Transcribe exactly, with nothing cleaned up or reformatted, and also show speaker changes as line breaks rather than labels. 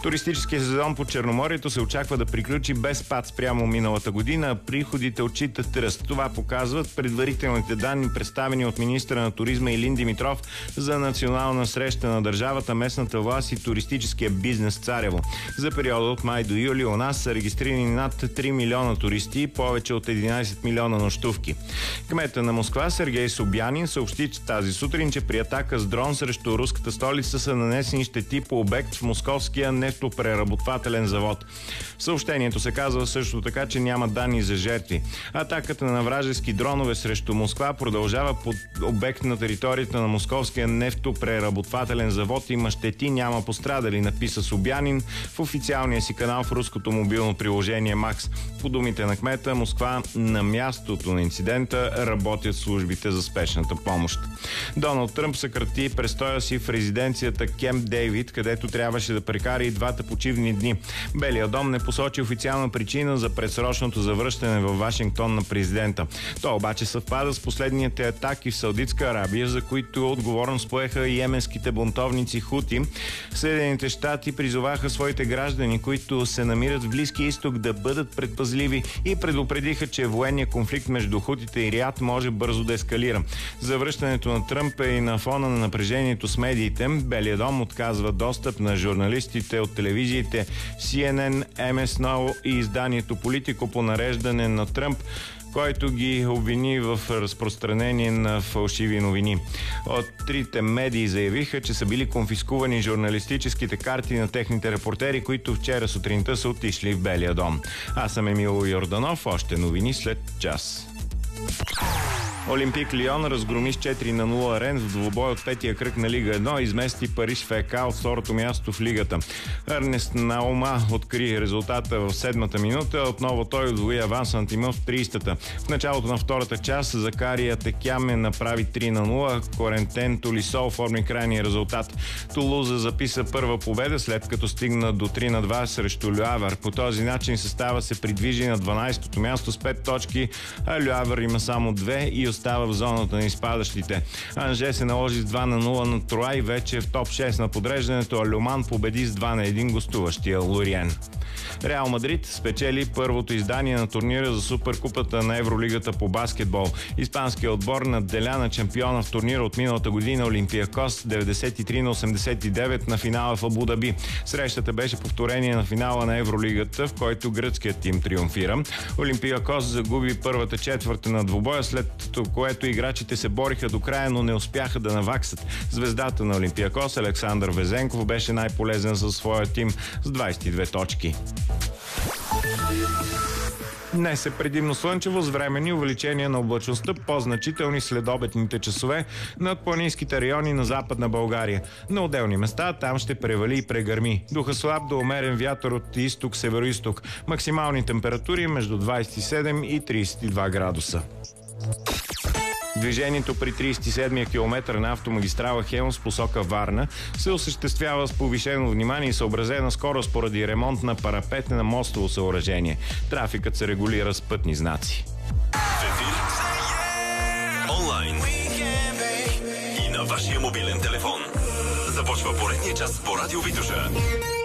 Туристическия сезон по Черноморието се очаква да приключи без спад спрямо миналата година. Приходите отчитат ръст. Това показват предварителните данни, представени от министъра на туризма Илин Димитров за национална среща на държавата, местната власт и туристическия бизнес Царево. За периода от май до юли у нас са регистрирани над три милиона туристи и повече от единайсет милиона нощувки. Кмета на Москва Сергей Собянин съобщи тази сутрин, че при атака с дрон срещу руската столица са нанесени щети по обект в московския нефтопреработвателен завод. В съобщението се казва също така, че няма данни за жертви. Атаката на вражески дронове срещу Москва продължава под обект на територията на московския нефтопреработвателен завод. Има щети, няма пострадали, написа Собянин в официалния си канал в руското мобилно приложение Макс. По думите на кмета, Москва на мястото на инцидента работят службите за спешната помощ. Доналд Тръмп съкрати престоя си в резиденцията Кемп Дейвид, където трябваше да прекара и двата почивни дни. Белия дом не посочи официална причина за предсрочното завръщане в Вашингтон на президента. То обаче съвпада с последните атаки в Саудитска Арабия, за които отговорност поеха и йеменските бунтовници Хути. Съединените щати призоваха своите граждани, които се намират в Близкия изток, да бъдат предпазливи и предупредиха, че военният конфликт между Хутите и Риад може бързо да ескалира. Завръщането на Тръмп е и на фона на напрежението с медиите. Белия дом отказва достъп на журналистите от телевизиите Си Ен Ен, Ем Ес Ноу и изданието Политико по нареждане на Тръмп, който ги обвини в разпространение на фалшиви новини. От трите медии заявиха, че са били конфискувани журналистическите карти на техните репортери, които вчера сутринта са отишли в Белия дом. Аз съм Емил Йорданов, още новини след час. Олимпик Лион разгроми с четири на нула Рен в двубой от петия кръг на Лига едно и измести Париж ФК от второто място в лигата. Ернест Наума откри резултата в седмата минута. Отново той удвои аванс на тима в тридесетата. В началото на втората част Закария Текяме направи три на нула. Корентен Толисо оформи крайния резултат. Тулуза записа първа победа, след като стигна до три на два срещу Люавър. По този начин състава се придвижи на дванайсетото място с пет точки, а Люавър има само две и остава в зоната на изпадащите. Анже се наложи с два на нула на Труай, вече в топ шест на подреждането, а Люман победи с два на един гостуващия Лориен. Реал Мадрид спечели първото издание на турнира за Суперкупата на Евролигата по баскетбол. Испанският отбор надделя на чемпиона в турнира от миналата година Олимпиакос деветдесет и три на осемдесет и девет на финала в Абу Даби. Срещата беше повторение на финала на Евролигата, в който гръцкият тим триумфира. Олимпиакос загуби първата четвърта на двубоя, след което играчите се бориха до края, но не успяха да наваксат. Звездата на Олимпиакос Александър Везенков беше най-полезен за своя тим с двайсет и две точки. Днес е предимно слънчево с временни увеличения на облачността, по-значителни следобедните часове над планинските райони на Западна България. На отделни места там ще превали и прегърми. Духа слаб до умерен вятър от изток-североизток. Максимални температури между двайсет и седем и трийсет и два градуса. Движението при трийсет и седмия километър на автомагистрала Хемус посока Варна се осъществява с повишено внимание и съобразена скорост поради ремонт на парапет на мостово съоръжение. Трафикът се регулира с пътни знаци.
В ефир, онлайн и на вашия мобилен телефон. Започва поредния час по Радио Витоша.